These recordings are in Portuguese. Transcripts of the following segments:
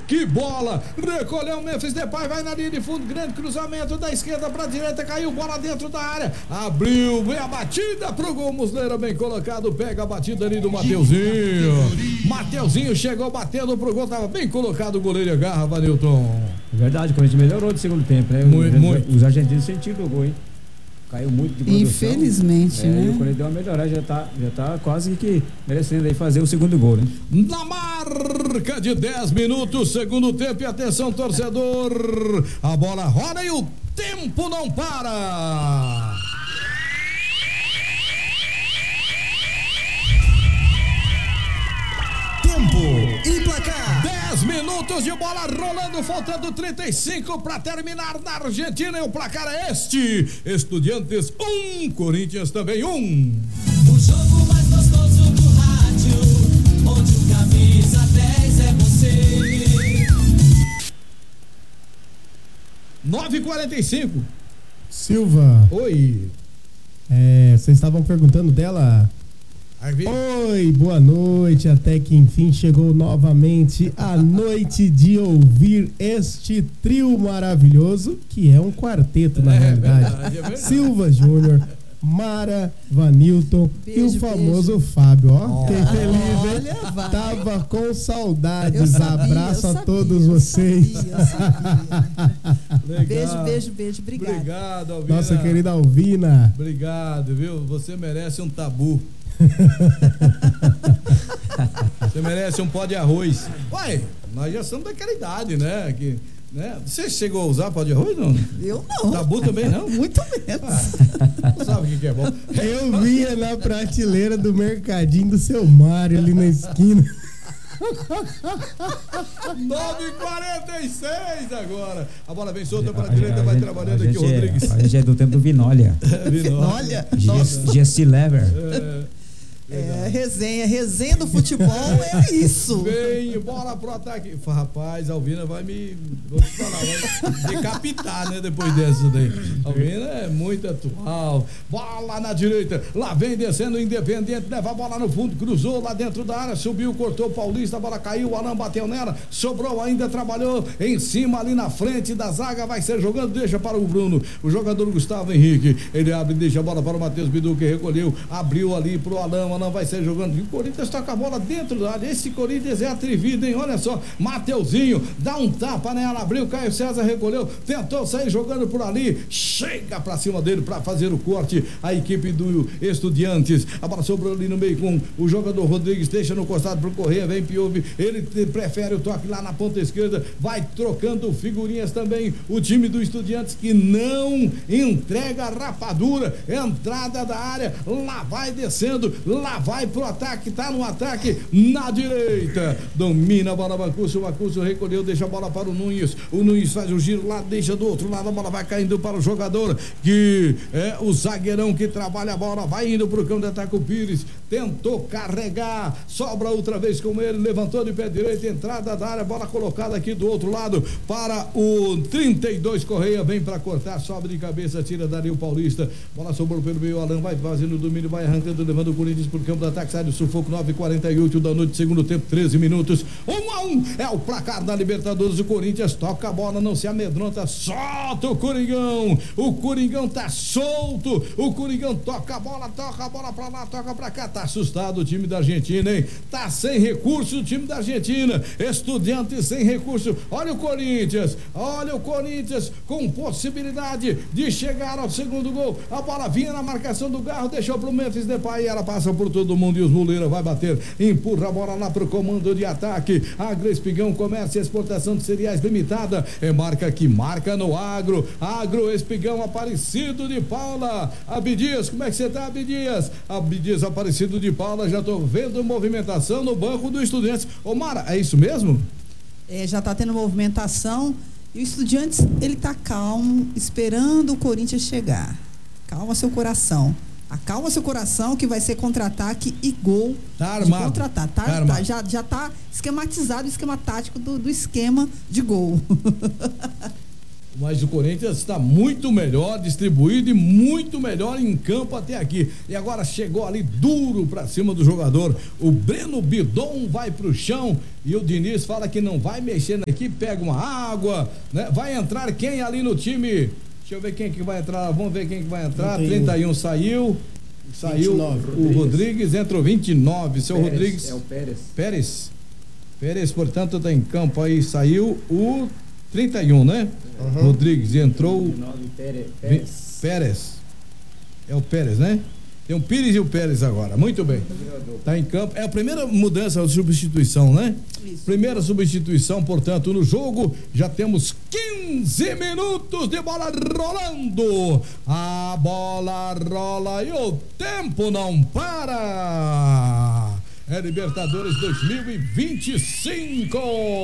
que bola, recolheu o Memphis Depay, vai na linha de fundo, grande cruzamento da esquerda pra direita, caiu, bola dentro da área, abriu, vem a batida pro gol, Muslera bem colocado, pega a batida ali do Mateuzinho chegou batendo pro gol, tava bem colocado, o goleiro agarra, Vanilton. Verdade, o Corinthians melhorou de segundo tempo, né? Muito. Os argentinos sentiram o gol, hein? Caiu muito de produção. Infelizmente, né? E o Corinthians deu uma melhorada, já tá quase que merecendo aí fazer o segundo gol, né? Na marca de 10 minutos, segundo tempo, e atenção, torcedor, a bola roda e o tempo não para. Tempo e placar. 10 minutos de bola rolando, faltando 35 para terminar na Argentina, e o placar é este: Estudiantes 1, Corinthians também 1. O jogo mais gostoso do rádio, onde o camisa 10 é você. 9h45. Silva. Oi. Vocês estavam perguntando dela? Oi, boa noite, até que enfim chegou novamente a noite de ouvir este trio maravilhoso, que é um quarteto na realidade. Verdade. Silva Júnior, Mara, Vanilton e o famoso Fábio, ó. Fiquei feliz, hein? Olha, Tava com saudades. Eu sabia, Abraço eu a sabia, todos vocês. eu sabia. Beijo, obrigado. Obrigado, Alvina. Nossa querida Alvina. Obrigado, viu? Você merece um tabu. Você merece um pó de arroz. Uai, nós já somos daquela idade, né? Né? Você chegou a usar pó de arroz, não? Eu não. Tabu também não? Muito menos. Não sabe o que é bom. Eu via na prateleira do mercadinho do seu Mário ali na esquina. 9h46 agora. A bola vem solta para a direita, vai trabalhando aqui o Rodrigues. A gente é do tempo do Vinólia. Olha, nossa. GST Lever. Resenha do futebol é isso. Vem, bola pro ataque. Rapaz, a Alvina vou te falar, vai decapitar, né, depois dessa daí. A Alvina é muito atual. Bola na direita, lá vem descendo o Independente, leva a bola no fundo, cruzou lá dentro da área, subiu, cortou o Paulista, a bola caiu, o Alan bateu nela, sobrou ainda, trabalhou em cima ali na frente da zaga, vai ser jogando, deixa para o Bruno, o jogador Gustavo Henrique, ele abre, deixa a bola para o Matheus Bidu, que recolheu, abriu ali pro Alan, não vai ser jogando, e o Corinthians toca a bola dentro da área. Esse Corinthians é atrevido, hein? Olha só, Mateuzinho dá um tapa nela, abriu, Caio César recolheu, tentou sair jogando por ali, chega pra cima dele pra fazer o corte, a equipe do Estudiantes, a bola sobrou ali no meio com o jogador Rodrigues, deixa no costado pro Correia, vem Piove, ele prefere o toque lá na ponta esquerda, vai trocando figurinhas também, o time do Estudiantes que não entrega a rapadura, entrada da área, lá vai descendo, lá vai pro ataque, tá no ataque na direita, domina a bola o Bacusso recolheu, deixa a bola para o Nunes faz o giro lá, deixa do outro lado, a bola vai caindo para o jogador que é o zagueirão que trabalha a bola, vai indo pro campo de ataque, o Pires tentou carregar, sobra outra vez com ele, levantou de pé direito, entrada da área, bola colocada aqui do outro lado para o 32, Correia vem para cortar, sobe de cabeça, tira Dario Paulista, bola sobrou pelo meio, Alan vai fazendo o domínio, vai arrancando, levando o Corinthians pro campo do ataque, sai do sufoco, 9h48 da noite, segundo tempo, 13 minutos, 1-1, é o placar da Libertadores, o Corinthians toca a bola, não se amedronta, solta o Coringão tá solto, o Coringão toca a bola pra lá, toca pra cá, tá assustado o time da Argentina, hein? Tá sem recurso o time da Argentina, Estudiantes sem recurso, olha o Corinthians com possibilidade de chegar ao segundo gol, a bola vinha na marcação do Garro, deixou pro Memphis Depay, ela passa por todo mundo e os Muleira vai bater, empurra a bola lá pro comando de ataque, Agro Espigão, comércio e exportação de cereais limitada, é marca que marca no Agro Espigão, Aparecido de Paula, Abdias, como é que você tá, Abdias Aparecido de Paula, já tô vendo movimentação no banco do Estudiantes, ô Mara, é isso mesmo? Já tá tendo movimentação e o Estudiantes, ele tá calmo, esperando o Corinthians chegar, calma seu coração, acalma seu coração que vai ser contra-ataque e gol. Tá armado. Contra-ataque. Já tá esquematizado o esquema tático do esquema de gol. Mas o Corinthians está muito melhor distribuído e muito melhor em campo até aqui. E agora chegou ali duro pra cima do jogador. O Breno Bidon vai pro chão e o Diniz fala que não vai mexer na equipe, pega uma água, né? Vai entrar quem ali no time? Deixa eu ver quem que vai entrar. Vamos ver quem que vai entrar. 31 saiu. Saiu 29, o Rodrigues, entrou 29. Seu Pérez, Rodrigues. É o Pérez. Pérez, portanto, tá em campo aí. Saiu o 31, né? Rodrigues entrou. 29, Pérez. É o Pérez, né? Tem o Pires e o Pérez agora. Muito bem. Tá em campo. É a primeira mudança, a substituição, né? Isso. Primeira substituição, portanto, no jogo. Já temos 15 minutos de bola rolando. A bola rola e o tempo não para. É Libertadores 2025.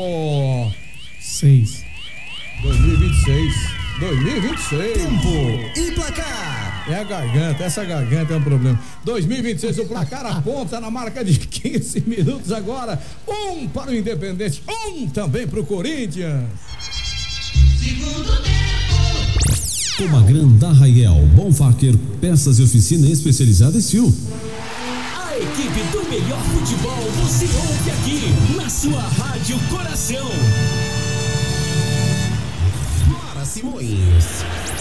2026. Tempo e placar. É a garganta, essa garganta é um problema. 2026, o placar aponta na marca de 15 minutos agora. 1 para o Independente, 1 também para o Corinthians. Segundo tempo. Comagran da Raiel, Bonfacker, peças e oficina especializada Estil. A equipe do melhor futebol você ouve aqui na sua Rádio Coração. Mara Simões.